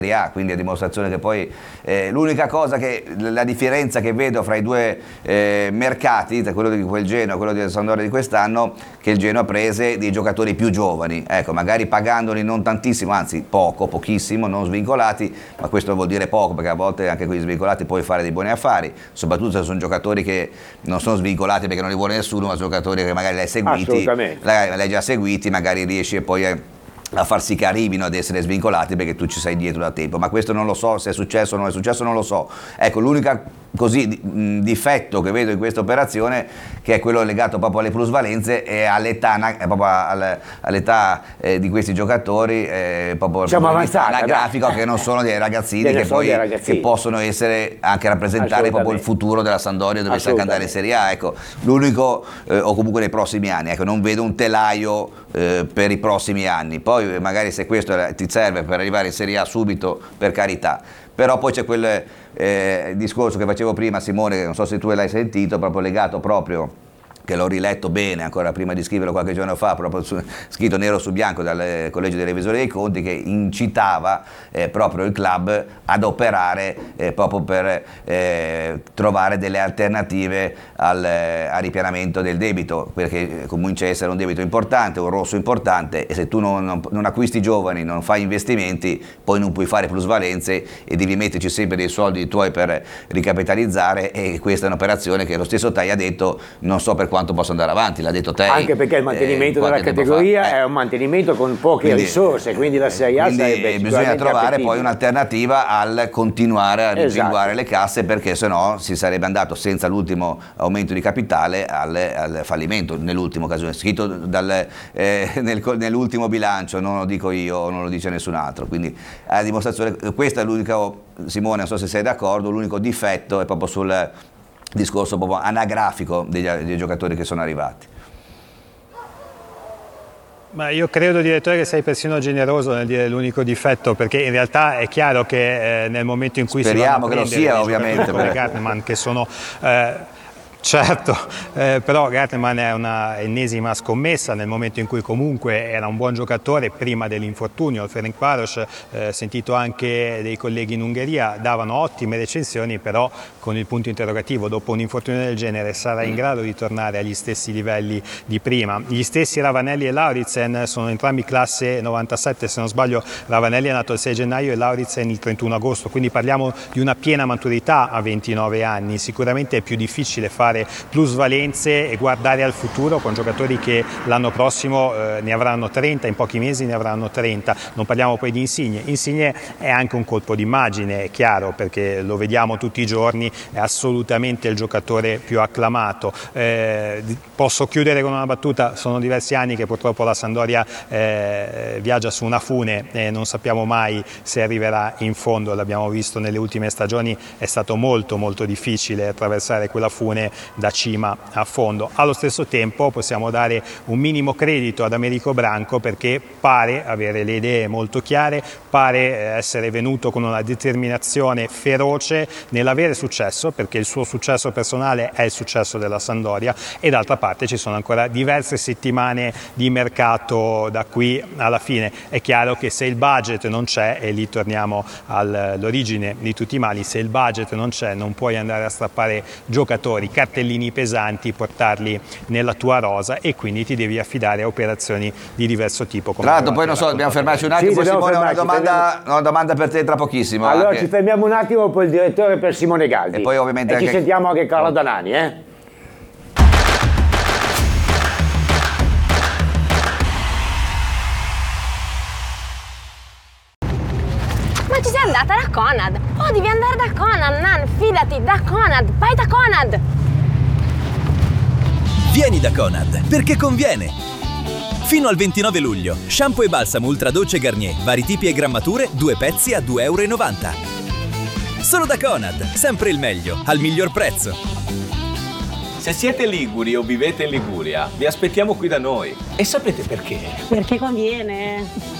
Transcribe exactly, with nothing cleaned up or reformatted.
A, quindi a dimostrazione che poi eh, l'unica cosa che la differenza che vedo fra i due eh, mercati, tra quello di quel Genoa e quello della Sampdoria di quest'anno, che il Genoa prese dei giocatori più giovani, ecco, magari pagandoli non tantissimo, anzi poco, pochissimo, non svincolati, ma questo vuol dire poco perché a volte anche con gli svincolati puoi fare dei buoni affari, soprattutto se sono giocatori che non sono svincolati perché non li vuole nessuno, ma giocatori che magari li hai seguiti, li hai già seguiti, magari riesci poi a a far sì che arrivino ad essere svincolati perché tu ci sei dietro da tempo, ma questo non lo so se è successo o non è successo, non lo so. Ecco, l'unica così mh, difetto che vedo in questa operazione, che è quello legato proprio alle plusvalenze e all'età all'età eh, di questi giocatori, eh, proprio diciamo avanzata, anagrafico, che non sono dei ragazzini che poi che possono essere anche rappresentare proprio il futuro della Sampdoria, dove sa andare in Serie A, ecco, l'unico eh, o comunque nei prossimi anni, ecco, non vedo un telaio eh, per i prossimi anni. Poi magari se questo ti serve per arrivare in Serie A subito, per carità, però poi c'è quel eh, discorso che facevo prima, Simone, che non so se tu l'hai sentito, proprio legato proprio, che l'ho riletto bene ancora prima di scriverlo qualche giorno fa, proprio su, scritto nero su bianco dal Collegio dei Revisori dei Conti, che incitava eh, proprio il club ad operare eh, proprio per eh, trovare delle alternative al, eh, al ripianamento del debito, perché comincia a essere un debito importante, un rosso importante, e se tu non, non, non acquisti giovani, non fai investimenti, poi non puoi fare plusvalenze e devi metterci sempre dei soldi tuoi per ricapitalizzare, e questa è un'operazione che lo stesso Tai ha detto non so per quanto possa andare avanti, l'ha detto te. Anche perché il mantenimento eh, della categoria eh. è un mantenimento con poche quindi, risorse, quindi la Serie A sarebbe bisogna trovare poi un'alternativa al continuare a rimpinguare esatto. le casse, perché sennò si sarebbe andato senza l'ultimo aumento di capitale al, al fallimento, nell'ultimo caso scritto dal, eh, nel, nell'ultimo bilancio, non lo dico io, non lo dice nessun altro, quindi a dimostrazione, questa è l'unica, Simone, non so se sei d'accordo, l'unico difetto è proprio sul discorso proprio anagrafico degli, dei giocatori che sono arrivati. Ma io credo, direttore, che sei persino generoso nel dire l'unico difetto, perché in realtà è chiaro che eh, nel momento in cui speriamo si vanno a che lo sia, ovviamente, come Gartenmann, che sono eh, certo, eh, però Gartenmann è una ennesima scommessa nel momento in cui comunque era un buon giocatore prima dell'infortunio. Il Ferencváros, eh, sentito anche dei colleghi in Ungheria, davano ottime recensioni, però con il punto interrogativo, dopo un infortunio del genere sarà in grado di tornare agli stessi livelli di prima? Gli stessi Ravanelli e Lauritsen sono entrambi classe novantasette, se non sbaglio Ravanelli è nato il sei gennaio e Lauritsen il trentuno agosto, quindi parliamo di una piena maturità a ventinove anni. Sicuramente è più difficile fare plusvalenze e guardare al futuro con giocatori che l'anno prossimo eh, ne avranno trenta, in pochi mesi ne avranno trenta. Non parliamo poi di Insigne. Insigne è anche un colpo d'immagine, è chiaro, perché lo vediamo tutti i giorni, è assolutamente il giocatore più acclamato. Eh, posso chiudere con una battuta: sono diversi anni che purtroppo la Sampdoria eh, viaggia su una fune e non sappiamo mai se arriverà in fondo. L'abbiamo visto nelle ultime stagioni, è stato molto molto difficile attraversare quella fune da cima a fondo. Allo stesso tempo possiamo dare un minimo credito ad Americo Branco, perché pare avere le idee molto chiare, pare essere venuto con una determinazione feroce nell'avere successo, perché il suo successo personale è il successo della Sampdoria, e d'altra parte ci sono ancora diverse settimane di mercato da qui alla fine. È chiaro che se il budget non c'è, e lì torniamo all'origine di tutti i mali, se il budget non c'è non puoi andare a strappare giocatori, cartellini pesanti, portarli nella tua rosa, e quindi ti devi affidare a operazioni di diverso tipo. Tra l'altro poi non so, dobbiamo fermarci un attimo, sì, Simone, una domanda, una domanda per te tra pochissimo. Allora anche. Ci fermiamo un attimo, poi il direttore per Simone Galdi. E poi ovviamente e anche... ci sentiamo anche Carlo Danani, eh? Ma ci sei andata da Conad? Oh, devi andare da Conad, Nan, fidati, da Conad, vai da Conad! Vieni da Conad, perché conviene! Fino al ventinove luglio, shampoo e balsamo Ultra Dolce Garnier, vari tipi e grammature, due pezzi a due e novanta euro. Solo da Conad, sempre il meglio, al miglior prezzo. Se siete liguri o vivete in Liguria, vi aspettiamo qui da noi. E sapete perché? Perché conviene!